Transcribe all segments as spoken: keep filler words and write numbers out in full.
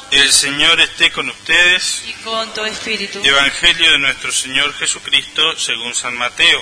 El Señor esté con ustedes. Y con tu espíritu. Evangelio de nuestro Señor Jesucristo según San Mateo.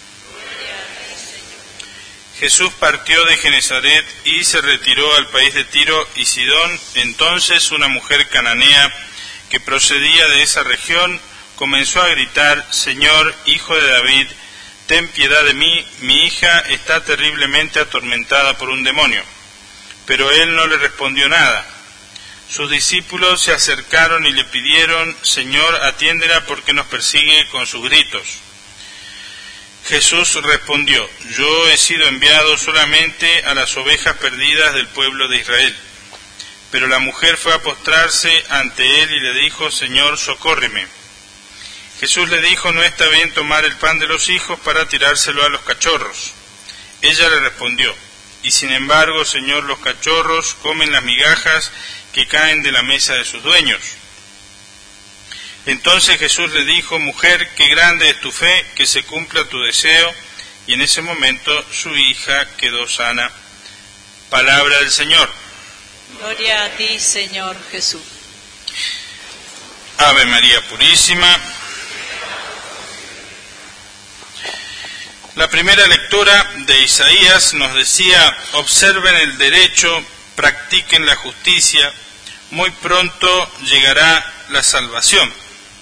Jesús partió de Genezaret y se retiró al país de Tiro y Sidón. Entonces una mujer cananea que procedía de esa región comenzó a gritar: Señor, Hijo de David, ten piedad de mí, mi hija está terriblemente atormentada por un demonio. Pero él no le respondió nada. Sus discípulos se acercaron y le pidieron: Señor, atiéndela porque nos persigue con sus gritos. Jesús respondió: Yo he sido enviado solamente a las ovejas perdidas del pueblo de Israel. Pero la mujer fue a postrarse ante él y le dijo: Señor, socórreme. Jesús le dijo: No está bien tomar el pan de los hijos para tirárselo a los cachorros. Ella le respondió: Y sin embargo, Señor, los cachorros comen las migajas que caen de la mesa de sus dueños. Entonces Jesús le dijo: Mujer, qué grande es tu fe, que se cumpla tu deseo. Y en ese momento su hija quedó sana. Palabra del Señor. Gloria a ti, Señor Jesús. Ave María Purísima. La primera lectura de Isaías nos decía: observen el derecho, practiquen la justicia, muy pronto llegará la salvación.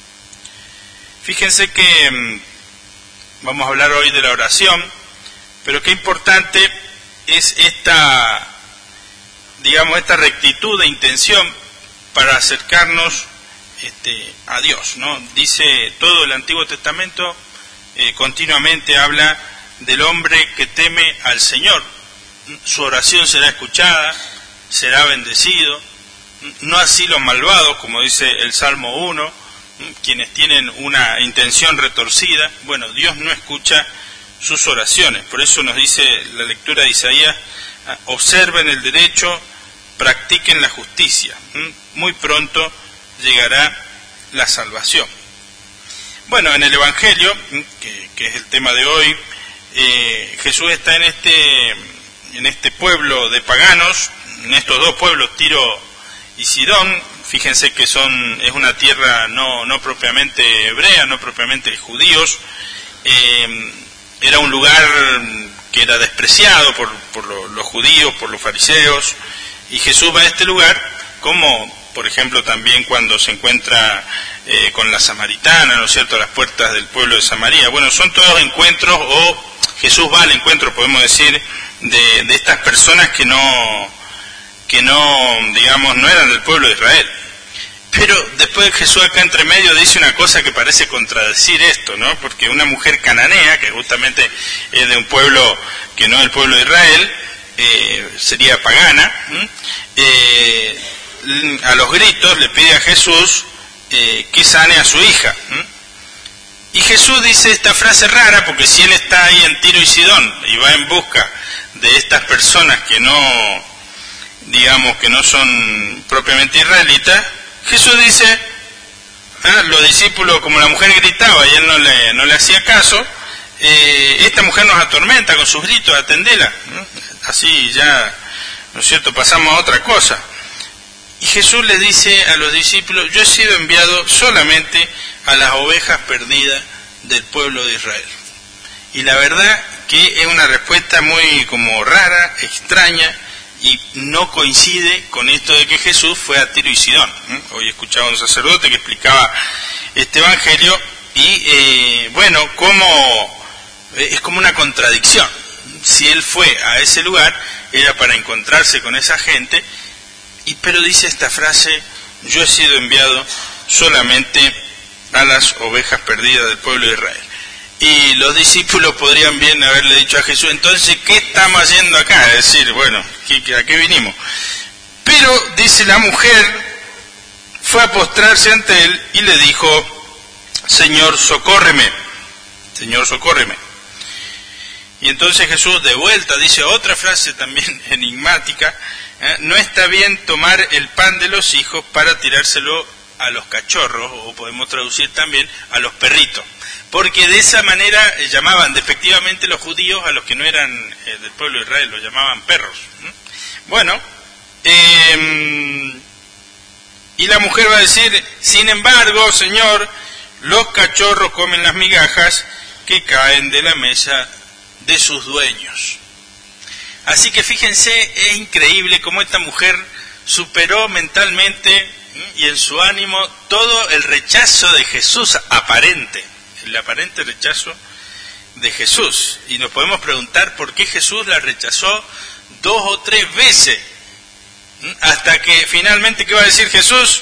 Fíjense que mmm, vamos a hablar hoy de la oración, pero qué importante es esta, digamos, esta rectitud de intención para acercarnos este, a Dios, ¿no? Dice todo el Antiguo Testamento, eh, continuamente habla del hombre que teme al Señor. Su oración será escuchada, será bendecido, no así los malvados, como dice el Salmo uno, quienes tienen una intención retorcida. Bueno, Dios no escucha sus oraciones, por eso nos dice la lectura de Isaías: observen el derecho, practiquen la justicia, muy pronto llegará la salvación. Bueno, en el Evangelio, que, que es el tema de hoy, eh, Jesús está en este, en este pueblo de paganos, en estos dos pueblos, Tiro y Sidón. Fíjense que son es una tierra no, no propiamente hebrea, no propiamente de judíos. Eh, era un lugar que era despreciado por, por lo, los judíos, por los fariseos, y Jesús va a este lugar, como por ejemplo también cuando se encuentra eh, con la samaritana, ¿no es cierto?, a las puertas del pueblo de Samaria. Bueno, son todos encuentros, o Jesús va al encuentro, podemos decir, de, de estas personas que no, que no, digamos, no eran del pueblo de Israel. Pero después Jesús acá entre medio dice una cosa que parece contradecir esto, ¿no? Porque una mujer cananea, que justamente es de un pueblo que no es el pueblo de Israel, eh, sería pagana, eh, a los gritos le pide a Jesús eh, que sane a su hija. Y Jesús dice esta frase rara, porque si él está ahí en Tiro y Sidón y va en busca de estas personas que no, digamos, que no son propiamente israelitas, Jesús dice, ah, los discípulos, como la mujer gritaba y él no le, no le hacía caso, eh, esta mujer nos atormenta con sus gritos, atendela. ¿No? Así ya, ¿no es cierto?, pasamos a otra cosa. Y Jesús le dice a los discípulos: yo he sido enviado solamente a las ovejas perdidas del pueblo de Israel. Y la verdad que es una respuesta muy como rara, extraña, y no coincide con esto de que Jesús fue a Tiro y Sidón. ¿eh? Hoy escuchaba a un sacerdote que explicaba este evangelio y eh, bueno, como es como una contradicción. Si él fue a ese lugar era para encontrarse con esa gente, y pero dice esta frase: yo he sido enviado solamente a las ovejas perdidas del pueblo de Israel. Y los discípulos podrían bien haberle dicho a Jesús: entonces, ¿qué estamos haciendo acá? Es decir, bueno, ¿a qué vinimos? Pero, dice, la mujer fue a postrarse ante él y le dijo: Señor, socórreme, Señor, socórreme. Y entonces Jesús de vuelta dice otra frase también enigmática: ¿eh? No está bien tomar el pan de los hijos para tirárselo a los cachorros, o podemos traducir también a los perritos. Porque de esa manera eh, llamaban despectivamente los judíos a los que no eran eh, del pueblo de Israel, los llamaban perros. ¿Mm? Bueno, eh, Y la mujer va a decir, sin embargo, Señor, los cachorros comen las migajas que caen de la mesa de sus dueños. Así que fíjense, es increíble cómo esta mujer superó mentalmente y en su ánimo todo el rechazo de Jesús aparente, el aparente rechazo de Jesús. Y nos podemos preguntar por qué Jesús la rechazó dos o tres veces, hasta que finalmente, ¿qué va a decir Jesús?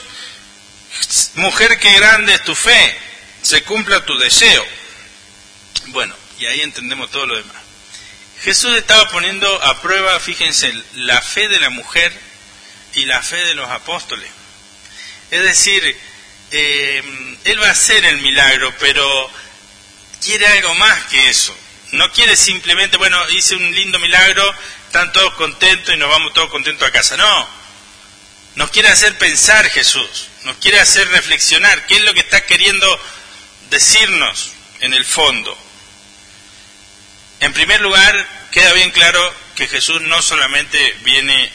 Mujer, qué grande es tu fe, se cumpla tu deseo. Bueno, y ahí entendemos todo lo demás. Jesús estaba poniendo a prueba, fíjense, la fe de la mujer y la fe de los apóstoles. Es decir, eh, Él va a hacer el milagro, pero quiere algo más que eso. No quiere simplemente, bueno, hice un lindo milagro, están todos contentos y nos vamos todos contentos a casa. No, nos quiere hacer pensar Jesús, nos quiere hacer reflexionar. ¿Qué es lo que está queriendo decirnos en el fondo? En primer lugar, queda bien claro que Jesús no solamente viene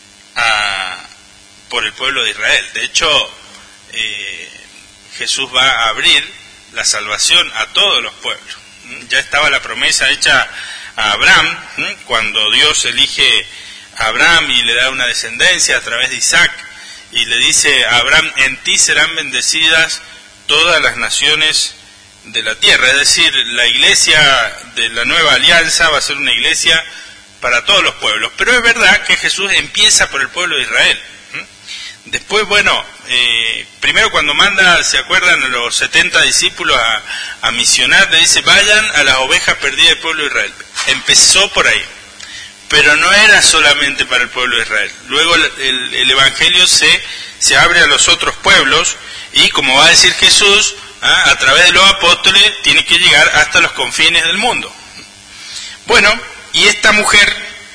a, por el pueblo de Israel. De hecho, eh, Jesús va a abrir la salvación a todos los pueblos. Ya estaba la promesa hecha a Abraham, ¿eh? Cuando Dios elige a Abraham y le da una descendencia a través de Isaac, y le dice a Abraham, en ti serán bendecidas todas las naciones de la tierra. Es decir, la iglesia de la nueva alianza va a ser una iglesia para todos los pueblos. Pero es verdad que Jesús empieza por el pueblo de Israel. Después, bueno, eh, primero cuando manda, ¿se acuerdan? A los setenta discípulos a, a misionar, le dice, vayan a las ovejas perdidas del pueblo de Israel. Empezó por ahí. Pero no era solamente para el pueblo de Israel. Luego el, el, el evangelio se, se abre a los otros pueblos, y como va a decir Jesús, ¿ah? a través de los apóstoles tiene que llegar hasta los confines del mundo. Bueno, y esta mujer,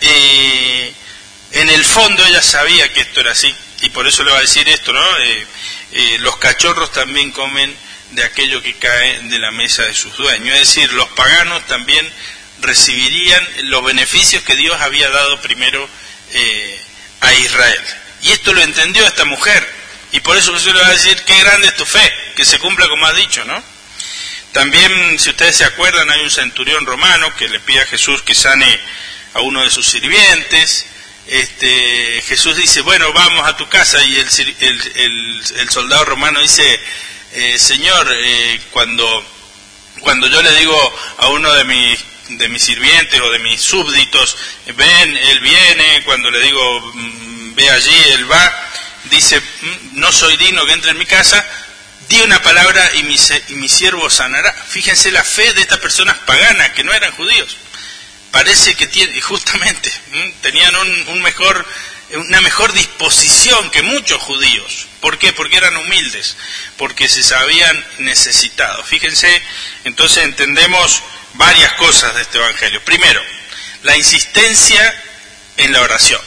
eh, en el fondo ella sabía que esto era así, y por eso le va a decir esto, ¿no? Eh, eh, los cachorros también comen de aquello que cae de la mesa de sus dueños. Es decir, los paganos también recibirían los beneficios que Dios había dado primero eh, a Israel. Y esto lo entendió esta mujer, y por eso Jesús le va a decir, qué grande es tu fe, que se cumpla como has dicho, ¿no? También, si ustedes se acuerdan, hay un centurión romano que le pide a Jesús que sane a uno de sus sirvientes. Este, Jesús dice, bueno, vamos a tu casa, y el, el, el, el soldado romano dice, eh, Señor, eh, cuando, cuando yo le digo a uno de mis de mis sirvientes o de mis súbditos, ven, él viene, cuando le digo, ve allí, él va, dice, no soy digno que entre en mi casa, di una palabra y mi, y mi siervo sanará. Fíjense la fe de estas personas paganas que no eran judíos. Parece que tiene, justamente tenían un, un mejor, una mejor disposición que muchos judíos. ¿Por qué? Porque eran humildes, porque se sabían necesitados. Fíjense, entonces entendemos varias cosas de este evangelio. Primero, la insistencia en la oración,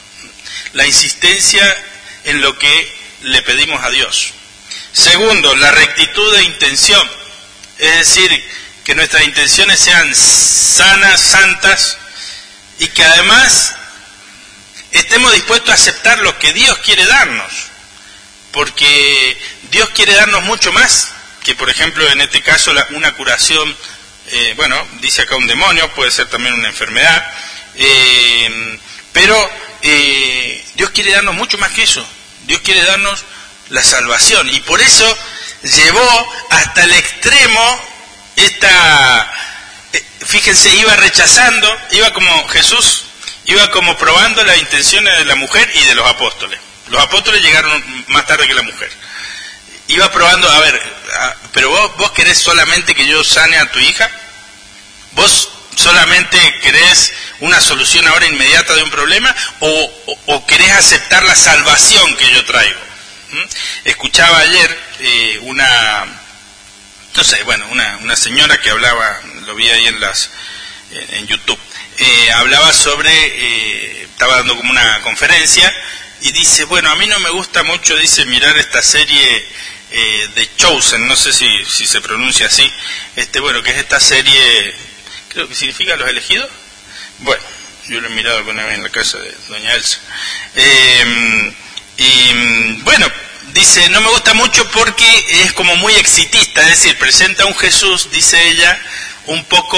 la insistencia en lo que le pedimos a Dios. Segundo, la rectitud de intención, es decir, que nuestras intenciones sean sanas, santas, y que además estemos dispuestos a aceptar lo que Dios quiere darnos, porque Dios quiere darnos mucho más que, por ejemplo, en este caso, la, una curación. Eh, bueno, dice acá un demonio, puede ser también una enfermedad, eh, pero eh, Dios quiere darnos mucho más que eso. Dios quiere darnos la salvación, y por eso llevó hasta el extremo esta, eh, fíjense, iba rechazando, iba como Jesús, iba como probando las intenciones de la mujer y de los apóstoles. Los apóstoles llegaron más tarde que la mujer. Iba probando, a ver, a, pero vos, vos querés solamente que yo sane a tu hija, vos solamente querés una solución ahora inmediata de un problema, o, o, o querés aceptar la salvación que yo traigo. ¿Mm? Escuchaba ayer eh, una, no sé, bueno, una, una señora que hablaba, lo vi ahí en las, en, en YouTube, eh, hablaba sobre, eh, estaba dando como una conferencia, y dice, bueno, a mí no me gusta mucho, dice, mirar esta serie eh, de Chosen, no sé si, si se pronuncia así, este, bueno, que es esta serie, creo que significa Los Elegidos. Bueno, yo lo he mirado alguna vez en la casa de doña Elsa. Eh, y bueno, dice dice, no me gusta mucho porque es como muy exitista, es decir, presenta a un Jesús, dice ella, un poco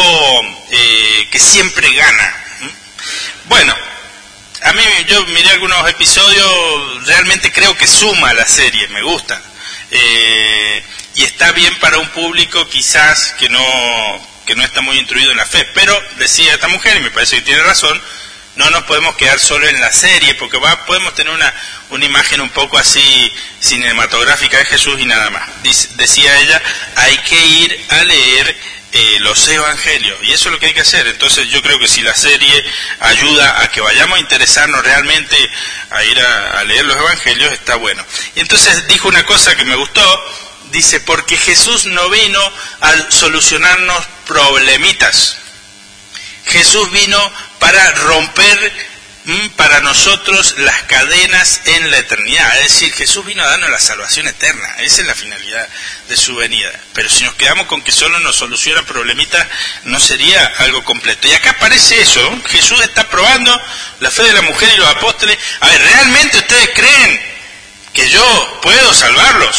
eh, que siempre gana. Bueno, a mí yo miré algunos episodios, realmente creo que suma la serie, me gusta. Eh, y está bien para un público quizás que no, que no está muy instruido en la fe, pero decía esta mujer, y me parece que tiene razón, no nos podemos quedar solo en la serie, porque va, podemos tener una, una imagen un poco así cinematográfica de Jesús y nada más. Dice, decía ella, hay que ir a leer eh, los evangelios, y eso es lo que hay que hacer. Entonces yo creo que si la serie ayuda a que vayamos a interesarnos realmente a ir a, a leer los evangelios, está bueno. Y entonces dijo una cosa que me gustó, dice, porque Jesús no vino a solucionarnos problemitas, Jesús vino para romper mm, para nosotros las cadenas en la eternidad. Es decir, Jesús vino a darnos la salvación eterna. Esa es la finalidad de su venida. Pero si nos quedamos con que solo nos soluciona problemitas, no sería algo completo. Y acá aparece eso, ¿no? Jesús está probando la fe de la mujer y los apóstoles. A ver, ¿realmente ustedes creen que yo puedo salvarlos?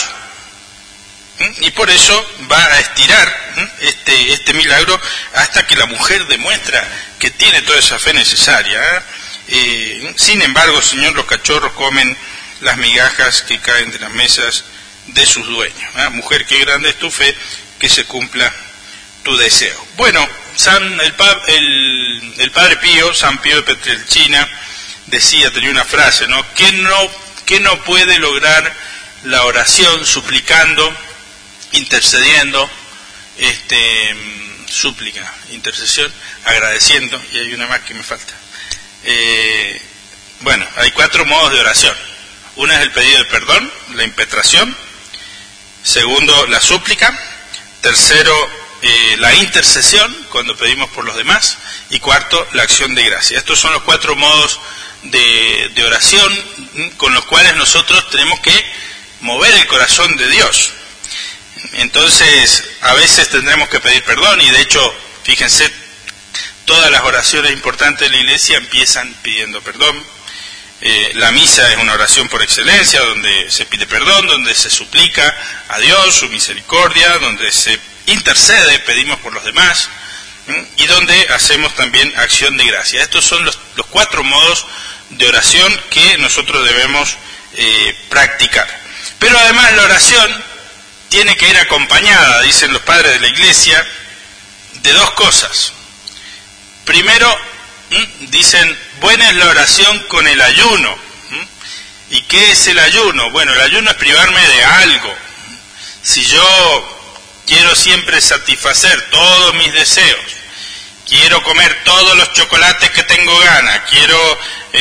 ¿Mm? Y por eso va a estirar ¿Mm? este, este milagro hasta que la mujer demuestra que tiene toda esa fe necesaria. ¿eh? Eh, sin embargo, Señor, los cachorros comen las migajas que caen de las mesas de sus dueños. ¿eh? Mujer, qué grande es tu fe, que se cumpla tu deseo. Bueno, San, el, el, el Padre Pío, San Pío de Petrelcina, decía, tenía una frase, ¿no? ¿Qué no, qué no puede lograr la oración suplicando, intercediendo, este, súplica, intercesión, agradeciendo, y hay una más que me falta. Eh, bueno, hay cuatro modos de oración. Una es el pedido de perdón, la impetración. Segundo, la súplica. Tercero, eh, la intercesión, cuando pedimos por los demás. Y cuarto, la acción de gracia. Estos son los cuatro modos de, de oración con los cuales nosotros tenemos que mover el corazón de Dios. Entonces, a veces tendremos que pedir perdón, y de hecho, fíjense, todas las oraciones importantes de la iglesia empiezan pidiendo perdón. Eh, la misa es una oración por excelencia, donde se pide perdón, donde se suplica a Dios su misericordia, donde se intercede, pedimos por los demás, ¿eh? Y donde hacemos también acción de gracia. Estos son los, los cuatro modos de oración que nosotros debemos eh, practicar. Pero además la oración tiene que ir acompañada, dicen los padres de la iglesia, de dos cosas. Primero, dicen, buena es la oración con el ayuno. ¿Y qué es el ayuno? Bueno, el ayuno es privarme de algo. Si yo quiero siempre satisfacer todos mis deseos, quiero comer todos los chocolates que tengo ganas, quiero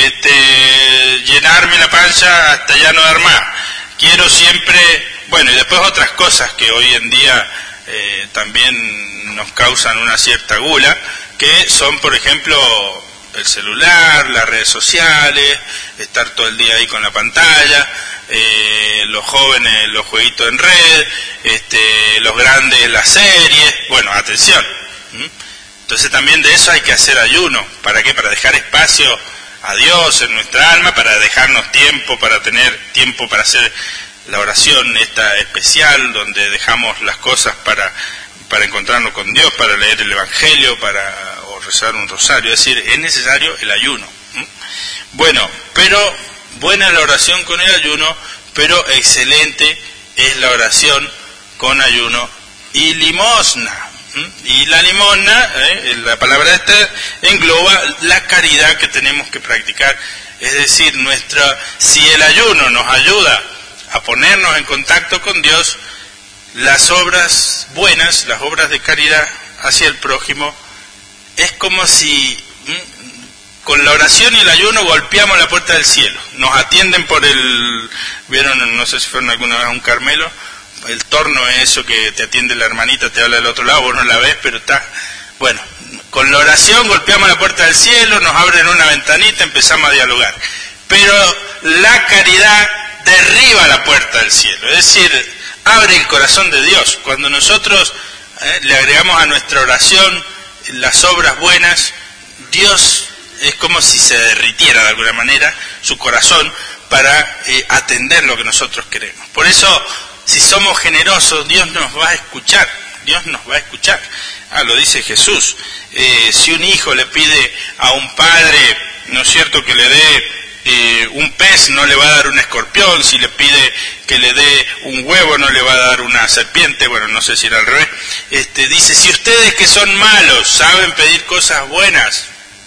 este, llenarme la panza hasta ya no dar más, quiero siempre... Bueno, y después otras cosas que hoy en día eh, también nos causan una cierta gula, que son, por ejemplo, el celular, las redes sociales, estar todo el día ahí con la pantalla, eh, los jóvenes los jueguitos en red, este, los grandes las series. Bueno, atención. ¿Mm? Entonces también de eso hay que hacer ayuno. ¿Para qué? Para dejar espacio a Dios en nuestra alma, para dejarnos tiempo, para tener tiempo para hacer la oración esta especial, donde dejamos las cosas para, para encontrarnos con Dios, para leer el Evangelio, para o rezar un rosario. Es decir, es necesario el ayuno. ¿Mm? Bueno, pero buena es la oración con el ayuno, pero excelente es la oración con ayuno y limosna. ¿Mm? Y la limosna, ¿eh? la palabra esta, engloba la caridad que tenemos que practicar. Es decir, nuestra, si el ayuno nos ayuda a ponernos en contacto con Dios, las obras buenas, las obras de caridad hacia el prójimo, es como si ¿m? con la oración y el ayuno golpeamos la puerta del cielo. Nos atienden por el, vieron, no sé si fueron alguna vez a un Carmelo, el torno es eso que te atiende la hermanita, te habla del otro lado, vos no la ves, pero está, bueno, con la oración golpeamos la puerta del cielo, nos abren una ventanita, empezamos a dialogar. Pero la caridad derriba la puerta del cielo, es decir, abre el corazón de Dios. Cuando nosotros eh, le agregamos a nuestra oración las obras buenas, Dios es como si se derritiera de alguna manera su corazón, para eh, atender lo que nosotros queremos. Por eso, si somos generosos, Dios nos va a escuchar, Dios nos va a escuchar. Ah, lo dice Jesús. Eh, si un hijo le pide a un padre, ¿no es cierto?, que le dé eh, un pez, no le va a dar un escorpión. Si le pide que le dé un huevo, no le va a dar una serpiente. Bueno, no sé si era al revés. Este, dice, si ustedes que son malos saben pedir cosas buenas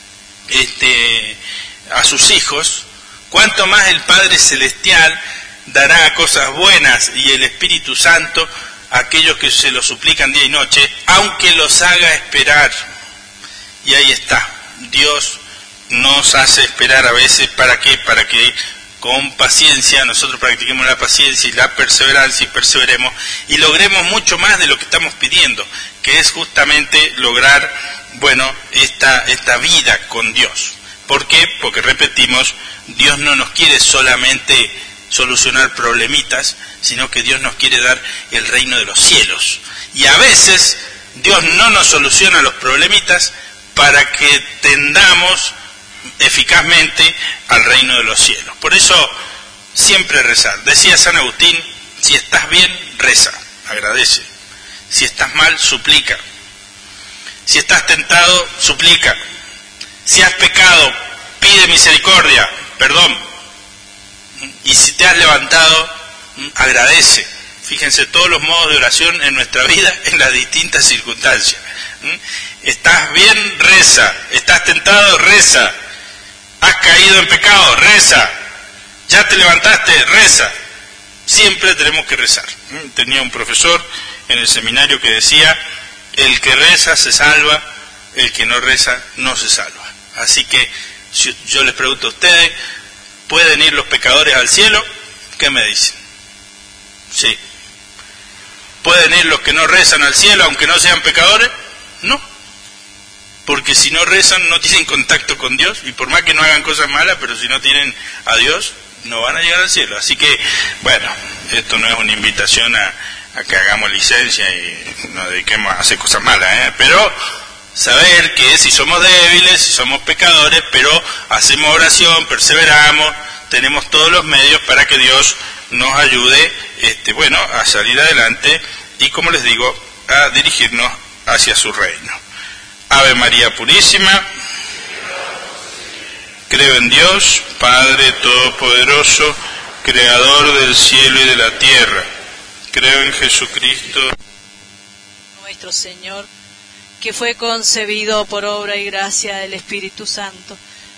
este, a sus hijos, ¿cuánto más el Padre Celestial dará cosas buenas y el Espíritu Santo a aquellos que se lo suplican día y noche, aunque los haga esperar? Y ahí está, Dios nos hace esperar a veces, ¿para qué? Para que con paciencia nosotros practiquemos la paciencia y la perseverancia y perseveremos y logremos mucho más de lo que estamos pidiendo, que es justamente lograr, bueno, esta, esta vida con Dios. ¿Por qué? Porque repetimos, Dios no nos quiere solamente solucionar problemitas, sino que Dios nos quiere dar el reino de los cielos. Y a veces Dios no nos soluciona los problemitas para que tendamos eficazmente al reino de los cielos. Por eso, siempre rezar. Decía San Agustín, si estás bien, reza, agradece. Si estás mal, suplica. Si estás tentado, suplica. Si has pecado, pide misericordia, perdón. Y si te has levantado, agradece. Fíjense todos los modos de oración en nuestra vida en las distintas circunstancias. Estás bien, reza. Estás tentado, reza. Has caído en pecado, reza. Ya te levantaste, reza. Siempre tenemos que rezar. Tenía un profesor en el seminario que decía, el que reza se salva, el que no reza no se salva. Así que si yo les pregunto a ustedes, ¿pueden ir los pecadores al cielo? ¿Qué me dicen? Sí. ¿Pueden ir los que no rezan al cielo aunque no sean pecadores? No. Porque si no rezan no tienen contacto con Dios, y por más que no hagan cosas malas, pero si no tienen a Dios, no van a llegar al cielo. Así que, bueno, esto no es una invitación a, a que hagamos licencia y nos dediquemos a hacer cosas malas, ¿eh? Pero saber que si somos débiles, si somos pecadores, pero hacemos oración, perseveramos, tenemos todos los medios para que Dios nos ayude, este, bueno, a salir adelante y, como les digo, a dirigirnos hacia su reino. Ave María Purísima, creo en Dios, Padre Todopoderoso, Creador del cielo y de la tierra. Creo en Jesucristo, nuestro Señor, que fue concebido por obra y gracia del Espíritu Santo.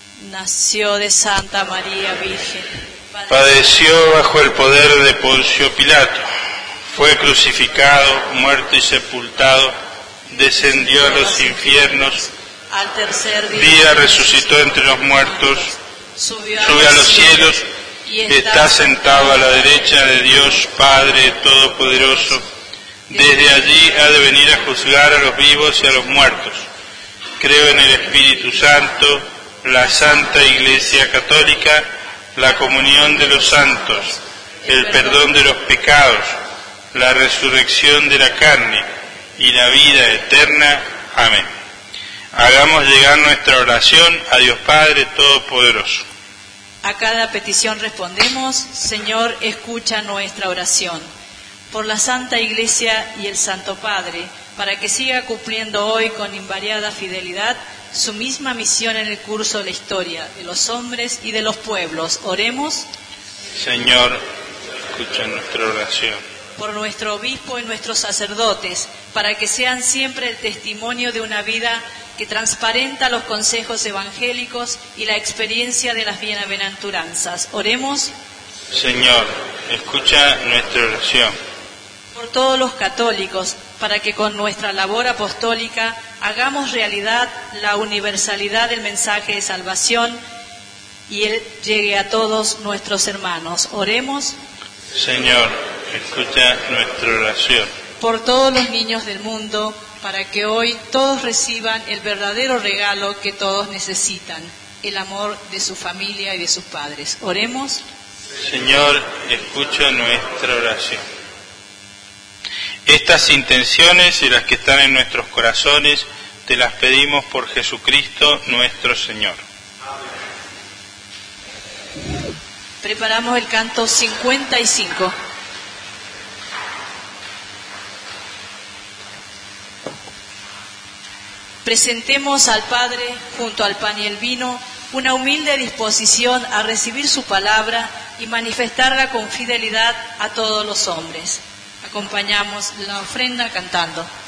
Nació de Santa María Virgen. Padeció bajo el poder de Poncio Pilato. Fue crucificado, muerto y sepultado. Descendió a los infiernos. Al tercer día, día resucitó entre los muertos. Subió a, sube a los cielos. Y está sentado a la derecha de Dios Padre Todopoderoso. Desde allí ha de venir a juzgar a los vivos y a los muertos. Creo en el Espíritu Santo, la Santa Iglesia Católica, la comunión de los santos, el perdón de los pecados, la resurrección de la carne y la vida eterna. Amén. Hagamos llegar nuestra oración a Dios Padre Todopoderoso. A cada petición respondemos, Señor, escucha nuestra oración. Por la Santa Iglesia y el Santo Padre, para que siga cumpliendo hoy con invariada fidelidad su misma misión en el curso de la historia de los hombres y de los pueblos. Oremos. Señor, escucha nuestra oración. Por nuestro obispo y nuestros sacerdotes, para que sean siempre el testimonio de una vida que transparenta los consejos evangélicos y la experiencia de las bienaventuranzas. Oremos. Señor, escucha nuestra oración. Por todos los católicos, para que con nuestra labor apostólica hagamos realidad la universalidad del mensaje de salvación y él llegue a todos nuestros hermanos. Oremos. Señor, escucha nuestra oración. Por todos los niños del mundo, para que hoy todos reciban el verdadero regalo que todos necesitan, el amor de su familia y de sus padres. Oremos. Señor, escucha nuestra oración. Estas intenciones y las que están en nuestros corazones, te las pedimos por Jesucristo nuestro Señor. Preparamos el canto cincuenta y cinco. Presentemos al Padre, junto al pan y el vino, una humilde disposición a recibir su palabra y manifestarla con fidelidad a todos los hombres. Acompañamos la ofrenda cantando.